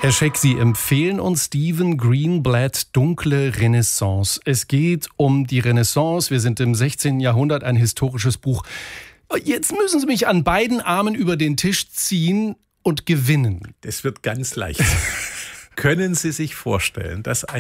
Herr Scheck, Sie empfehlen uns Stephen Greenblatt Dunkle Renaissance. Es geht um die Renaissance. Wir sind im 16. Jahrhundert, ein historisches Buch. Jetzt müssen Sie mich an beiden Armen über den Tisch ziehen und gewinnen. Das wird ganz leicht. Können Sie sich vorstellen, dass ein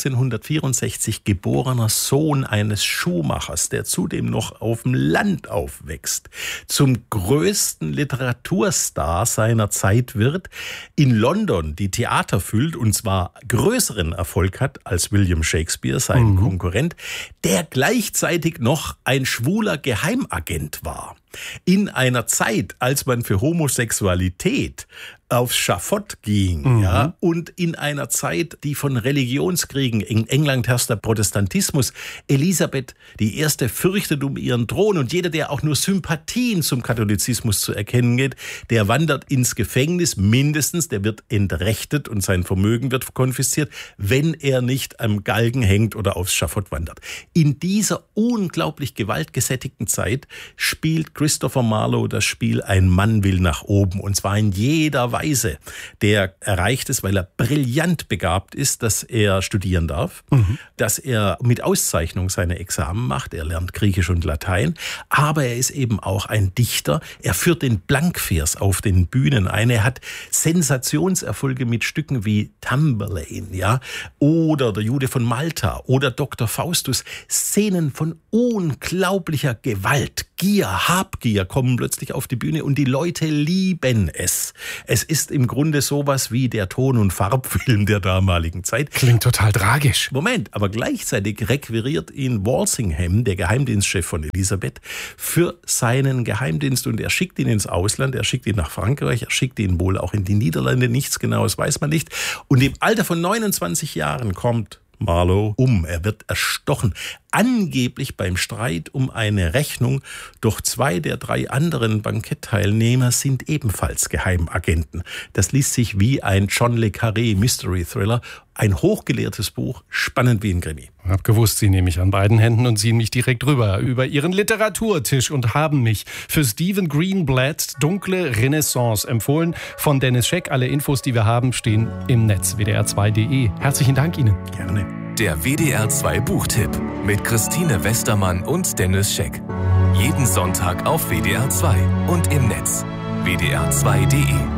1564 geborener Sohn eines Schuhmachers, der zudem noch auf dem Land aufwächst, zum größten Literaturstar seiner Zeit wird, in London die Theater füllt und zwar größeren Erfolg hat als William Shakespeare, sein Konkurrent, der gleichzeitig noch ein schwuler Geheimagent war? In einer Zeit, als man für Homosexualität aufs Schafott ging, ja, und in einer Zeit, die von Religionskriegen, in England herrscht der Protestantismus, Elisabeth I. fürchtet um ihren Thron und jeder, der auch nur Sympathien zum Katholizismus zu erkennen geht, der wandert ins Gefängnis mindestens, der wird entrechtet und sein Vermögen wird konfisziert, wenn er nicht am Galgen hängt oder aufs Schafott wandert. In dieser unglaublich gewaltgesättigten Zeit spielt Christopher Marlowe das Spiel Ein Mann will nach oben, und zwar in jeder Weise. Der erreicht es, weil er brillant begabt ist, dass er studieren darf, dass er mit Auszeichnung seine Examen macht, er lernt Griechisch und Latein, aber er ist eben auch ein Dichter. Er führt den Blankvers auf den Bühnen ein, er hat Sensationserfolge mit Stücken wie Tamburlaine, ja, oder der Jude von Malta oder Dr. Faustus. Szenen von unglaublicher Gewalt, Gier, Habgier kommen plötzlich auf die Bühne und die Leute lieben es. Es ist im Grunde sowas wie der Ton- und Farbfilm der damaligen Zeit. Klingt total tragisch. Moment, aber gleichzeitig requiriert ihn Walsingham, der Geheimdienstchef von Elisabeth, für seinen Geheimdienst und er schickt ihn ins Ausland, er schickt ihn nach Frankreich, er schickt ihn wohl auch in die Niederlande, nichts Genaues weiß man nicht. Und im Alter von 29 Jahren kommt Marlowe um. Er wird erstochen. Angeblich beim Streit um eine Rechnung, doch 2 der 3 anderen Bankettteilnehmer sind ebenfalls Geheimagenten. Das liest sich wie ein John le Carré Mystery Thriller. Ein hochgelehrtes Buch, spannend wie ein Krimi. Ich habe gewusst, Sie nehmen mich an beiden Händen und ziehen mich direkt rüber über Ihren Literaturtisch und haben mich für Stephen Greenblatt Dunkle Renaissance empfohlen. Von Dennis Scheck. Alle Infos, die wir haben, stehen im Netz wdr2.de. Herzlichen Dank Ihnen. Gerne. Der WDR2 Buchtipp mit Christine Westermann und Dennis Scheck. Jeden Sonntag auf WDR2 und im Netz wdr2.de.